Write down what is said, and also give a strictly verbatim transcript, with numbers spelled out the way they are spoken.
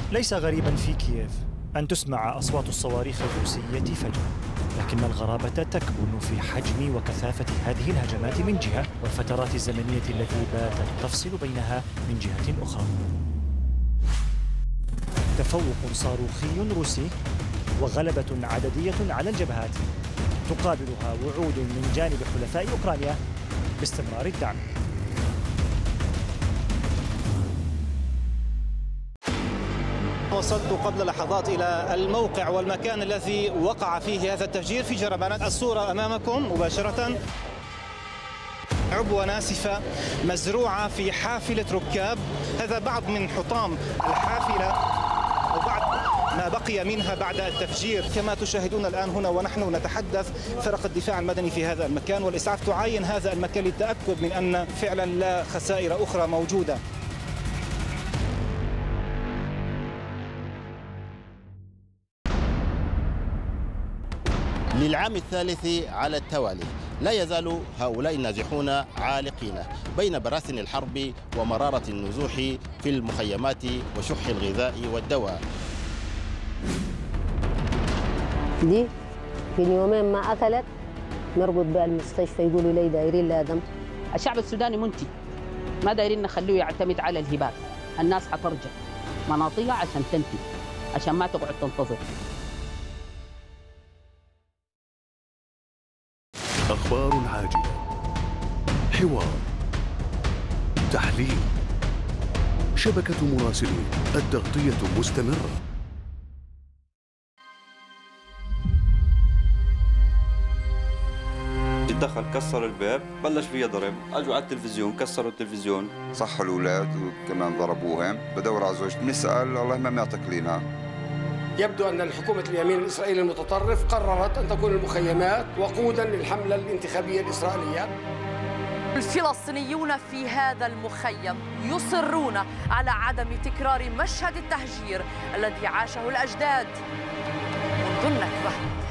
ليس غريبا في كييف أن تسمع أصوات الصواريخ الروسية فجأة، لكن الغرابة تكمن في حجم وكثافة هذه الهجمات من جهة، والفترات الزمنية التي باتت تفصل بينها من جهة أخرى. تفوق صاروخي روسي وغلبة عددية على الجبهات تقابلها وعود من جانب حلفاء أوكرانيا باستمرار الدعم. وصلت قبل لحظات إلى الموقع والمكان الذي وقع فيه هذا التفجير في جربانات. الصورة أمامكم مباشرة، عبوة ناسفة مزروعة في حافلة ركاب. هذا بعض من حطام الحافلة أو بعض ما بقي منها بعد التفجير. كما تشاهدون الآن هنا ونحن نتحدث، فرق الدفاع المدني في هذا المكان والإسعاف تعاين هذا المكان للتأكد من أن فعلا لا خسائر أخرى موجودة. للعام الثالث على التوالي لا يزال هؤلاء النازحون عالقين بين براثن الحرب ومرارة النزوح في المخيمات وشح الغذاء والدواء. دي من يومين ما أكلت، نربط بها المستشفى يقولوا لي دايرين لها دم. الشعب السوداني منتج، ما دايرين نخليه يعتمد على الهبات. الناس حترجع مناطقها عشان تنتج، عشان ما تقعد تنتظر. أخبار عاجلة، حوار، تحليل، شبكة مراسلين، التغطية مستمرة. دخل كسر الباب، بلش فيها ضرب، اجوا على التلفزيون كسروا التلفزيون، صحوا الاولاد وكمان ضربوهم. بدور على زوجتي بنسال الله ما معطيك لينا. يبدو أن الحكومة اليمين الإسرائيلي المتطرف قررت أن تكون المخيمات وقوداً للحملة الانتخابية الإسرائيلية. الفلسطينيون في هذا المخيم يصرون على عدم تكرار مشهد التهجير الذي عاشه الأجداد منذ النكبة.